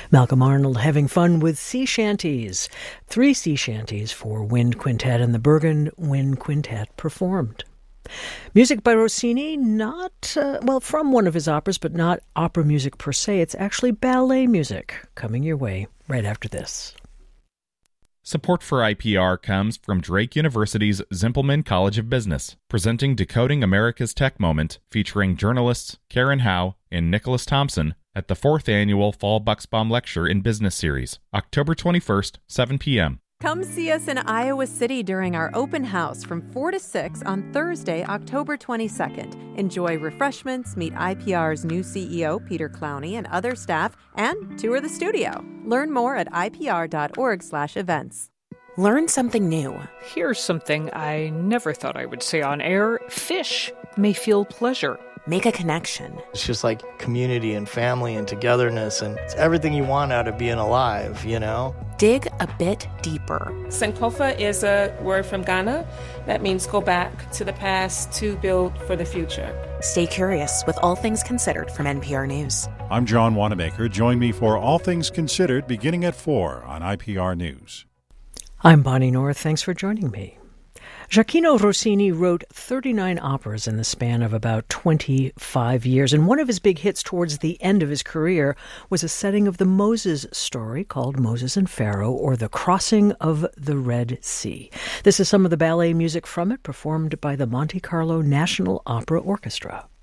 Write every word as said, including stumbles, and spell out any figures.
Malcolm Arnold having fun with sea shanties. Three sea shanties for Wind Quintet and the Bergen Wind Quintet performed. Music by Rossini, not, uh, well, from one of his operas, but not opera music per se. It's actually ballet music coming your way right after this. Support for I P R comes from Drake University's Zimpelman College of Business, presenting Decoding America's Tech Moment, featuring journalists Karen Howe and Nicholas Thompson at the fourth annual Fall Bucksbaum Lecture in Business Series, October twenty-first, seven p.m. Come see us in Iowa City during our open house from four to six on Thursday, October twenty-second. Enjoy refreshments, meet I P R's new C E O, Peter Clowney, and other staff, and tour the studio. Learn more at I P R dot org slash events. Learn something new. Here's something I never thought I would say on air. Fish may feel pleasure. Make a connection. It's just like community and family and togetherness, and it's everything you want out of being alive, you know? Dig a bit deeper. Sankofa is a word from Ghana that means go back to the past to build for the future. Stay curious with All Things Considered from N P R News. I'm John Wanamaker. Join me for All Things Considered beginning at four on I P R News. I'm Bonnie North. Thanks for joining me. Gioacchino Rossini wrote thirty-nine operas in the span of about twenty-five years, and one of his big hits towards the end of his career was a setting of the Moses story called Moses and Pharaoh, or The Crossing of the Red Sea. This is some of the ballet music from it, performed by the Monte Carlo National Opera Orchestra.